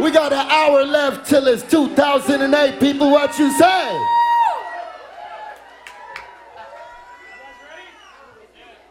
We got an hour left till it's 2008. People, what you say?